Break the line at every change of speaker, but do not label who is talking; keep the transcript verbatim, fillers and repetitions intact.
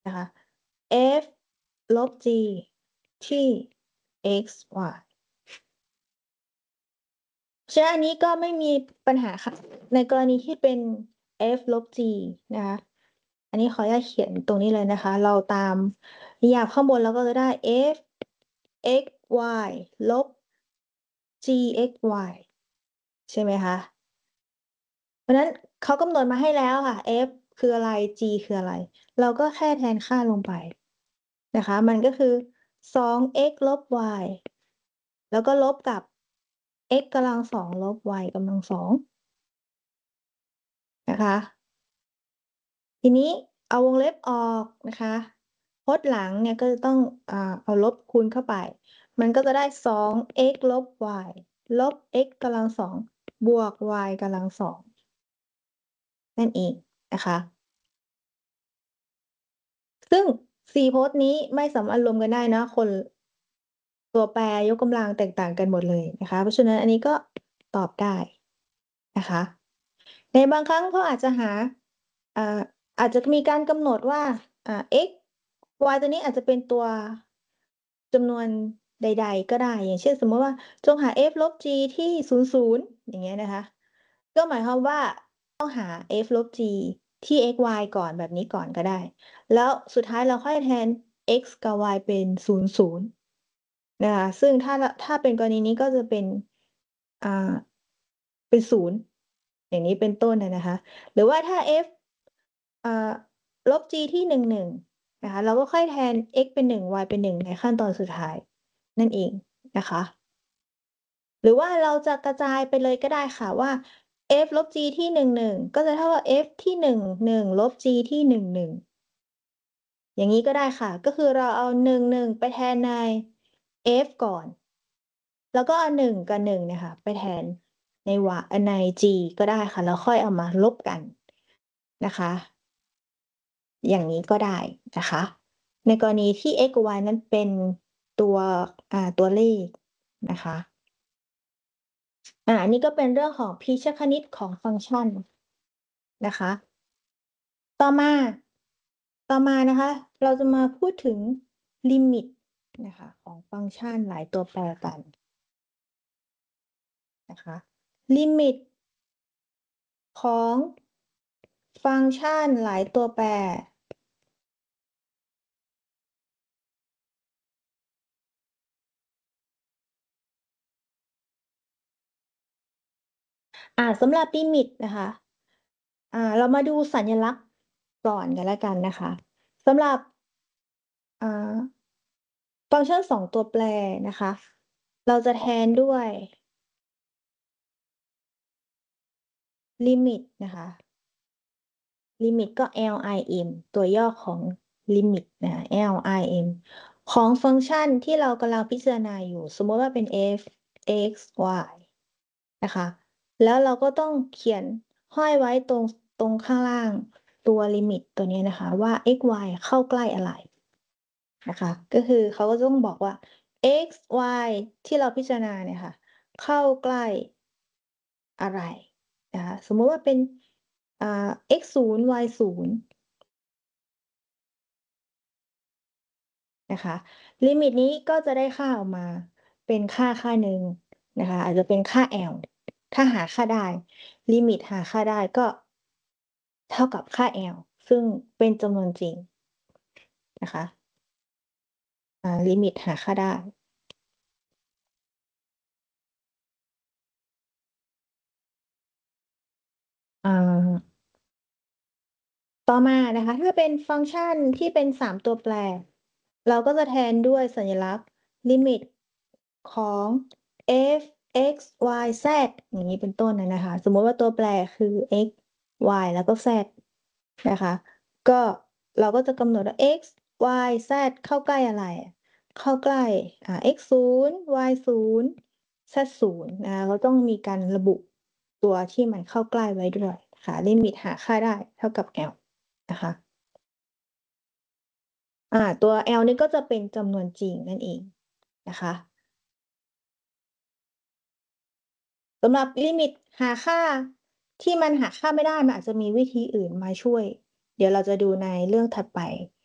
นะคะ f ลบ g ที่ x y ฉะนั้นอันนี้ก็ไม่มีปัญหาค่ะในกรณีที่เป็น f ลบ g นะคะอันนี้ขออนุญาตเขียนตรงนี้เลยนะคะเราตามนิยามข้างบนเราก็จะได้ f x y ลบ g x y ใช่ไหมคะเพราะฉะนั้นเขากำหนดมาให้แล้วค่ะ f คืออะไร g คืออะไรเราก็แค่แทนค่าลงไปนะคะมันก็คือ สอง x ลบ y แล้วก็ลบกับ x กำลังสองลบ y กำลังสองนะคะทีนี้เอาวงเล็บออกนะคะพจน์หลังเนี่ยก็จะต้องอ่าเอาลบคูณเข้าไปมันก็จะได้ สอง x ลบ y ลบ x กำลังสองบวก y กำลังสองนั่นเองนะคะซึ่งสี่พจน์นี้ไม่สามารถรวมกันได้นะคนตัวแปรยกกำลังแตกต่างกันหมดเลยนะคะเพราะฉะนั้นอันนี้ก็ตอบได้นะคะในบางครั้งเขาอาจจะหาอ่าอาจจะมีการกำหนดว่าอ่า x y ตัวนี้อาจจะเป็นตัวจำนวนใดๆก็ได้อย่างเช่นสมมุติว่าจงหา f ลบ g ที่ศูนย์ ศูนย์อย่างเงี้ยนะคะก็หมายความว่าต้องหา f ลบ g ที่ x y ก่อนแบบนี้ก่อนก็ได้แล้วสุดท้ายเราค่อยแทน x กับ y เป็นศูนย์ ศูนย์นะคะซึ่งถ้าเราถ้าเป็นกรณีนี้ก็จะเป็นอ่าเป็นศูนย์อย่างนี้เป็นต้นอะนะคะหรือว่าถ้า f อ่าลบ g ที่หนึ่ง หนึ่งนะคะเราก็ค่อยแทน x เป็นหนึ่ง y เป็นหนึ่งในขั้นตอนสุดท้ายนั่นเองนะคะหรือว่าเราจะกระจายไปเลยก็ได้ค่ะว่า f ลบ g ที่หนึ่ง หนึ่งก็จะเท่ากับ f ที่หนึ่ง หนึ่งลบ g ที่หนึ่ง หนึ่งอย่างนี้ก็ได้ค่ะก็คือเราเอาหนึ่ง หนึ่งไปแทนใน f ก่อนแล้วก็เอาหนึ่งกับหนึ่งเนี่ยค่ะไปแทนในวะใน g ก็ได้ค่ะแล้วค่อยเอามาลบกันนะคะอย่างนี้ก็ได้นะคะในกรณีที่ x กับ y นั้นเป็นตัวอ่าตัวเลขนะคะอ่าอันนี้ก็เป็นเรื่องของพีชคณิตของฟังก์ชันนะคะต่อมาต่อมานะคะเราจะมาพูดถึงลิมิตนะคะของฟังก์ชันหลายตัวแปรกันนะคะลิมิตของฟังก์ชันหลายตัวแปรอ่าสำหรับลิมิตนะคะอ่าเรามาดูสัญลักษณ์ก่อนกันแล้วกันนะคะสำหรับอ่าฟังก์ชันสองตัวแปรนะคะเราจะแทนด้วยลิมิตนะคะลิมิตก็ lim ตัวย่อของลิมิตนะคะ lim ของฟังก์ชันที่เรากำลังพิจารณาอยู่สมมติว่าเป็น f x y นะคะแล้วเราก็ต้องเขียนห้อยไว้ตรงตรงข้างล่างตัวลิมิตตัวนี้นะคะว่า x y เข้าใกล้อะไรนะคะก็คือเขาก็ต้องบอกว่า x y ที่เราพิจารณาเนี่ยค่ะเข้าใกล้อะไรนะคะสมมุติว่าเป็นอ่า x ศูนย์ y ศูนย์นะคะลิมิตนี้ก็จะได้ค่าออกมาเป็นค่าค่าหนึ่งนะคะอาจจะเป็นค่า L ถ้าหาค่าได้ลิมิตหาค่าได้ก็เท่ากับค่า L ซึ่งเป็นจำนวนจริงนะคะอ่าลิมิตหาค่าได้อ่า ต่อมานะคะถ้าเป็นฟังก์ชันที่เป็นสามตัวแปรเราก็จะแทนด้วยสัญลักษณ์ลิมิตของ f x y z อย่างนี้เป็นต้นนะนะคะสมมติว่าตัวแปรคือ x y แล้วก็ z นะคะก็เราก็จะกำหนดว่า x y z เข้าใกล้อะไรเข้าใกล้อ่า x ศูนย์ y ศูนย์ z ศูนย์นะคะเราต้องมีการระบุตัวที่มันเข้าใกล้ไว้ด้วยค่ะลิมิตหาค่าได้เท่ากับ L นะคะอ่าตัว L นี่ก็จะเป็นจำนวนจริงนั่นเองนะคะสำหรับลิมิตหาค่าที่มันหาค่าไม่ได้มันอาจจะมีวิธีอื่นมาช่วยเดี๋ยวเราจะดูในเรื่องถัดไป